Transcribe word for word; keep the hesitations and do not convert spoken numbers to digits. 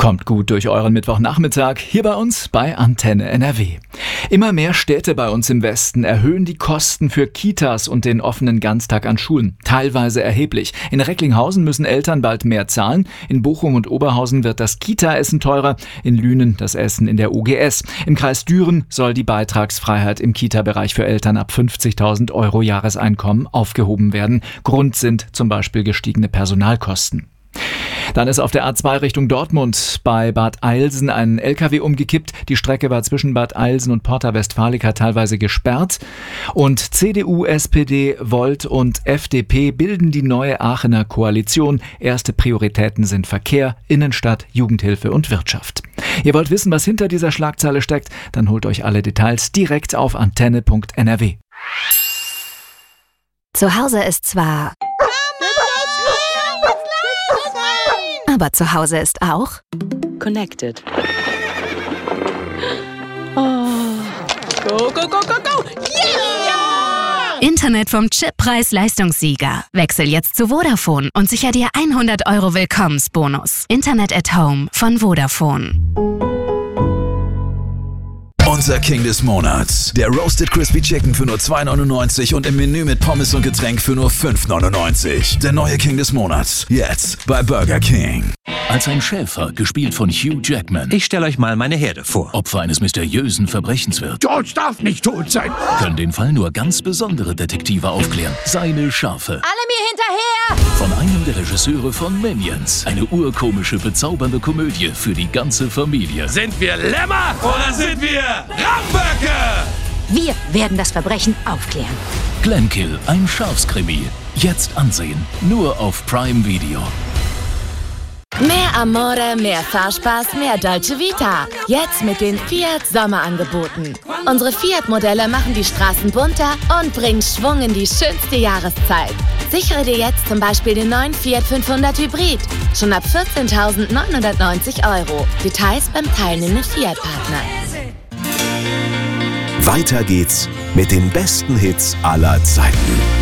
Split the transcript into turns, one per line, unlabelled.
Kommt gut durch euren Mittwochnachmittag hier bei uns bei Antenne N R W. Immer mehr Städte bei uns im Westen erhöhen die Kosten für Kitas und den offenen Ganztag an Schulen. Teilweise erheblich. In Recklinghausen müssen Eltern bald mehr zahlen. In Bochum und Oberhausen wird das Kita-Essen teurer. In Lünen das Essen in der U G S. Im Kreis Düren soll die Beitragsfreiheit im Kita-Bereich für Eltern ab fünfzigtausend Euro Jahreseinkommen aufgehoben werden. Grund sind zum Beispiel gestiegene Personalkosten. Dann ist auf der A zwei Richtung Dortmund bei Bad Eilsen ein L K W umgekippt. Die Strecke war zwischen Bad Eilsen und Porta Westfalica teilweise gesperrt. Und C D U, S P D, Volt und F D P bilden die neue Aachener Koalition. Erste Prioritäten sind Verkehr, Innenstadt, Jugendhilfe und Wirtschaft. Ihr wollt wissen, was hinter dieser Schlagzeile steckt? Dann holt euch alle Details direkt auf antenne punkt n r w.
Zu Hause ist zwar... Aber zu Hause ist auch
Connected. Oh. Go, go, go, go, go! Yeah!
Internet vom Chip Preis-Leistungssieger. Wechsel jetzt zu Vodafone und sicher dir hundert Euro Willkommensbonus. Internet at Home von Vodafone.
Unser King des Monats. Der Roasted Crispy Chicken für nur zwei neunundneunzig und im Menü mit Pommes und Getränk für nur fünf neunundneunzig. Der neue King des Monats. Jetzt bei Burger King.
Als ein Schäfer, gespielt von Hugh Jackman,
Ich stelle euch mal meine Herde vor.
Opfer eines mysteriösen Verbrechens wird,
George darf nicht tot sein.
können den Fall nur ganz besondere Detektive aufklären. Seine Schafe.
Alle mir hinterher!
Von einem der Regisseure von Minions. Eine urkomische, bezaubernde Komödie für die ganze Familie.
Sind wir Lämmer oder sind wir Ramböcke?
Wir werden das Verbrechen aufklären.
Glenkill, ein Schafskrimi. Jetzt ansehen. Nur auf Prime Video.
Mehr Amore, mehr Fahrspaß, mehr Dolce Vita. Jetzt mit den Fiat Sommerangeboten. Unsere Fiat-Modelle machen die Straßen bunter und bringen Schwung in die schönste Jahreszeit. Sichere dir jetzt zum Beispiel den neuen Fiat fünfhundert Hybrid. Schon ab vierzehntausendneunhundertneunzig Euro. Details beim teilnehmenden Fiat-Partner.
Weiter geht's mit den besten Hits aller Zeiten.